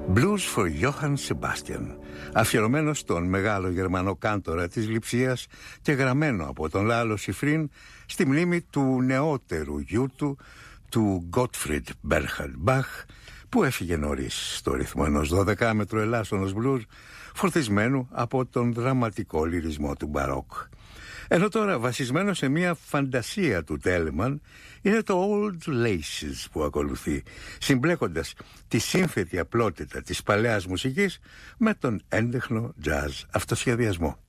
Blues for Johann Sebastian, αφιερωμένο στον μεγάλο Γερμανό κάντορα της Λειψίας και γραμμένο από τον Λάλο Σιφρίν στη μνήμη του νεότερου γιού του Gottfried Bernhard Bach, που έφυγε νωρίς στο ρυθμό ενός 12μέτρου ελάσσονος blues φορτισμένου από τον δραματικό λυρισμό του μπαρόκ. Ενώ τώρα βασισμένο σε μια φαντασία του Τέλεμαν είναι το Old Laces που ακολουθεί, συμπλέκοντας τη σύνθετη απλότητα της παλαιάς μουσικής με τον έντεχνο jazz αυτοσχεδιασμό.